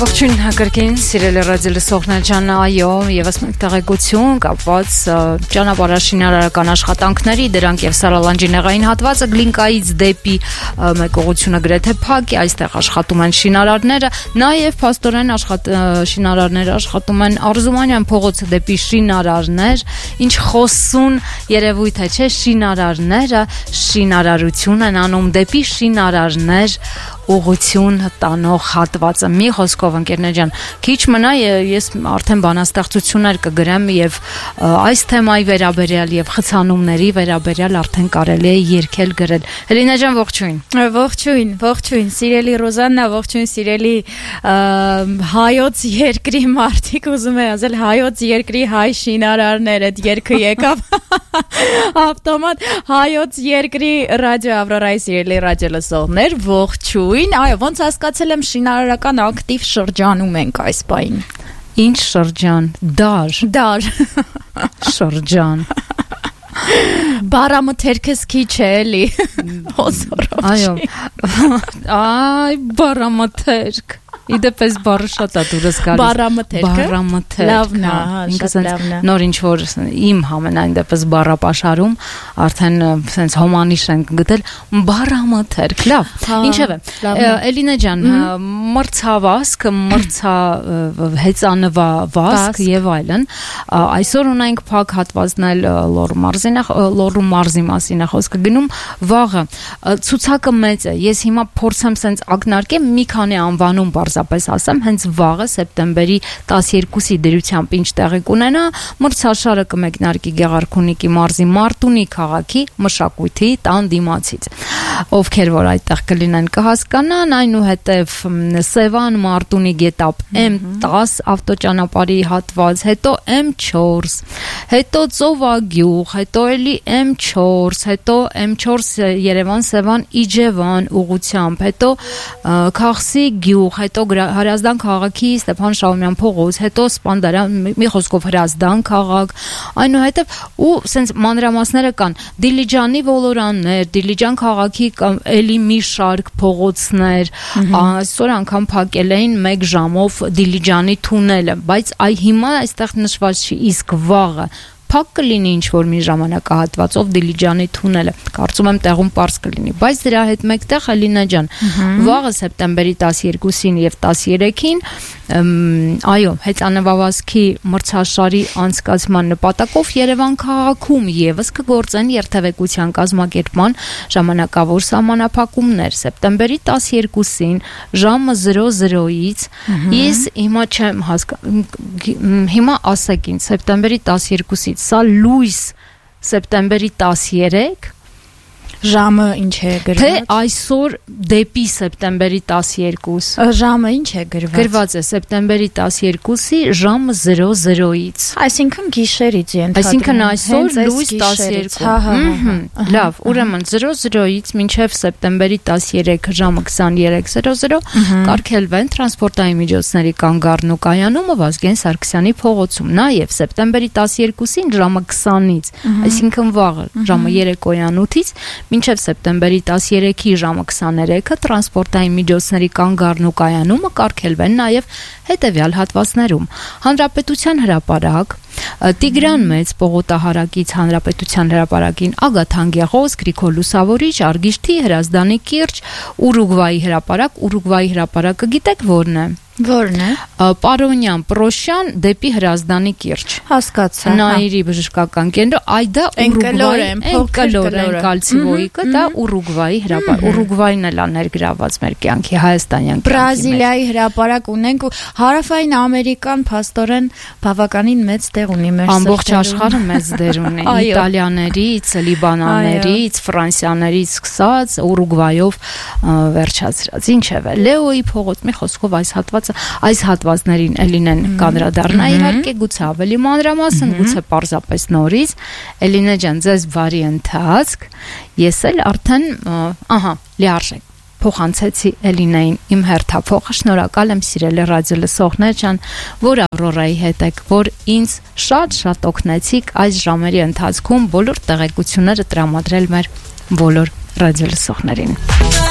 Ողջույն հակրկին, սիրելի ռադիոլսողներ ջան, այո, եւս մեկ տեղեկություն կապված ճանապարհաշինարարական աշխատանքների, դրանք եւ Սարալանջիներային հատվածը Գլինկայից դեպի մեկողությունը գրեթե փակ է, այստեղ աշխատում են շինարարները, նաեւ փաստորեն շինարարները աշխատում են Արզումանյան փողոցը դեպի շինարարներ, ինչ խոսուն երևույթ է, չէ, շինարարները շինարարություն են անում դեպի շինարարներ ուղղություն տանող հատվածը մի խոսքով ընկերներ ջան քիչ մնա ես արդեն բանաստեղծություններ կգրեմ եւ այս թեմայի վերաբերյալ եւ խցանումների վերաբերյալ արդեն կարելի է երգել գրել Հելինա ջան ողջույն սիրելի Ռոզաննա ողջույն սիրելի հայոց երկրի մարդիկ ուզում եմ ասել հայոց երկրի հայ շինարարներ այդ երգը եկավ ավտոմատ հայոց երկրի ռադիո Ավրորայի սիրելի ռադիոլսողներ ողջույն այո, ոնց հասկացել եմ շինարարական ակտիվ շրջանում ենք այս պահին։ Ինչ շրջան, դար շրջան Բարամթերքս քիչ է էլի հոսորով այո այ բարամթերք Իդեպս բառը շատ է դուրս գալիս Բարամթերքը լավն է նոր ինչ որ իմ համենայն դեպս բառապաշարում արդեն sense հոմանիշ ենք գտել բարամթերք լավ ինչևէ Էլինա ջան մրցավազք հեծանվավազք եւ այլն այսօր ունենք փակ հատվածնել Լոռու մարզի մասին է խոսքը գնում վաղը ցուցակը մեծ է ես հիմա փորձեմ sense ակնարկեմ մի քանի անվանում Պարզապես ասեմ, հենց վաղը սեպտեմբերի 12-ի դրությամբ ինչ տեղի կունենա, մրցաշարը կմեկնարկի Գեղարքունիքի մարզի Մարտունի քաղաքի մշակույթի տան դիմացից։ Ովքեր որ այդտեղ կլինեն կհասկանան, այնուհետև Սևան Մարտունի գետապ M10 ավտոճանապարհի հատված, հետո M4, հետո Ծովագյուղ, հետո էլի M4, հետո M4 Երևան Սևան Իջևան ուղությամբ, հետո Քաղցի գյուղ, հետո Հրազդան քաղաքի Ստեփան Շահումյան փողոց, հետո Սպանդարան, մի խոսքով Հրազդան քաղաք, այնուհետև ու սենց մանրամասները կան Դիլիջանի ոլորաններ, Դիլիջան քաղաքի էլի մի շարք փողոցներ, այսօր անգամ փակել էին 1 ժամով Դիլիջանի թունելը, բայց հիմա այստեղ նշված չի, իսկ վաղը փակ կլինի ինչ որ մի ժամանակահատվածով Դիլիջանի թունելը կարծում եմ տեղում པարզ կլինի բայց դրա հետ մեկտեղ Ալինա ջան վաղը սեպտեմբերի 12-ին եւ 13-ին այո հեծանվավազքի մրցաշարի անցկացման նպատակով Երևան քաղաքում եւս կգործեն երթևեկության կազմակերպման ժամանակավոր սահմանափակումներ սեպտեմբերի 12-ին ժամը 00-ից ես հիմա չեմ հիմա ասեք ինձ սեպտեմբերի 12-ից Սա լույս սեպտեմբերի 13 Ժամը ինչ է գրված Թե այսօր դեպի սեպտեմբերի 12 Ժամը ինչ է գրված Գրված է սեպտեմբերի 12-ի ժամը 00-ից Այսինքն գիշերից Այսինքն այսօր լույս 12 Լավ, ուրեմն 00-ից մինչև սեպտեմբերի 13 ժամը 23:00 կարգելվեն տրանսպորտային միջոցների կանգառն ու կայանումը Վազգեն Սարգսյանի փողոցում Նաև սեպտեմբերի 12-ին ժամը 20-ից Այսինքն վաղը ժամը երեկոյան 8-ից Մինչև սեպտեմբերի 13-ի ժամը 23-ը տրանսպորտային միջոցների կանգառն ու կայանումը կարգելվեն նաև հետևյալ հատվածներում Հանրապետության հրապարակ Տիգրան Մեծ պողոտահարակից Հանրապետության հրապարակին Ագաթան Գեղոզ, Գրիգոր Լուսավորիչ, Արգիշտի, Հրազդանի կիրճ, Ուրուգվայի հրապարակը գիտեք որն է Որն է Պարոնյան Պրոշյան դեպի Հրազդանի կիրճ Հասկացա Նաիրի բժշկական կենտրոն այդա Ուրուգվայի կալցիվոիկը դա Ուրուգվայի հրապարակ Ուրուգվային էլ է ներգրաված մեր կյանքի հայաստանյան Բրազիլիայի հրապարակ ունենք ու հարավային Ամերիկան փաստորեն բավականին մեծ տեղ ունի մեր ամբողջ աշխարհը մեծ դեր ունի իտալիաներից, լիբանաններից, ֆրանսիաներից սկսած Ուրուգվայով վերջացրած ինչևէ Լեոյի փողոց մի խոսքով այս հատվածներին Էլինեն կանդրադառնա իհարկե գուցե ավելի մանրամասն գուցե պարզապես նորից Էլինա ջան ձեզ բարի ընթացք ես էլ արդեն լիարժեք փոխանցեցի Էլինային իմ հերթափոխը շնորհակալ եմ սիրելի ռադիոլսողներ ջան որ Ավրորայի հետ եք որ ինձ շատ օգնեցիք այս ժամերի ընթացքում բոլոր տեղեկությունները տրամադրել մեր բոլոր ռադիոլսողներին